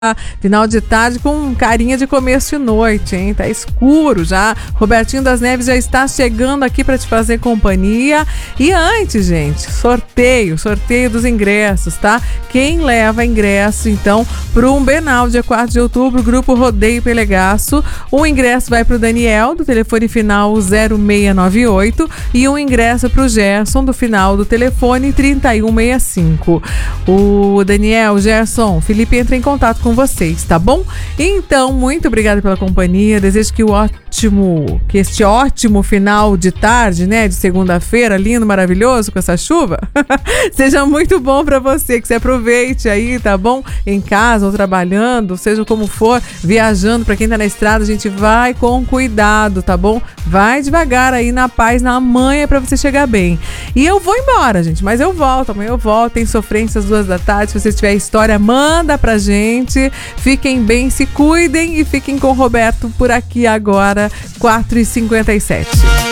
Final de tarde com carinha de começo de noite, hein? Tá escuro já. Robertinho das Neves já está chegando aqui para te fazer companhia. E antes, gente, sorteio dos ingressos, tá? Quem leva ingresso, então, pro Umbenal, dia 4 de outubro, Grupo Rodeio Pelegaço. O ingresso vai pro Daniel, do telefone final 0698, e um ingresso pro Gerson, do final do telefone 3165. O Daniel, Gerson, Felipe entra em contato com vocês, tá bom? Então, muito obrigada pela companhia. Desejo que este ótimo final de tarde, né, de segunda-feira, lindo, maravilhoso, com essa chuva, seja muito bom pra você, que você aproveite aí, tá bom? Em casa ou trabalhando, seja como for, viajando, pra quem tá na estrada, a gente vai com cuidado, tá bom? Vai devagar aí, na paz, na manha, pra você chegar bem. E eu vou embora, gente, mas eu volto, amanhã eu volto, tem Sofrência às 2 da tarde. Se você tiver história, manda pra gente. Fiquem bem, se cuidem e fiquem com o Roberto por aqui agora, 4h57.